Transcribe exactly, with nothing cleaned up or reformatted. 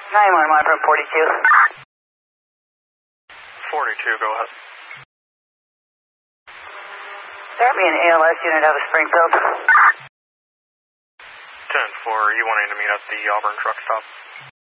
nine one one from forty-two. forty-two, go ahead. Start me an A L S unit out of Springfield. ten four, are you wanting to meet at the Auburn truck stop?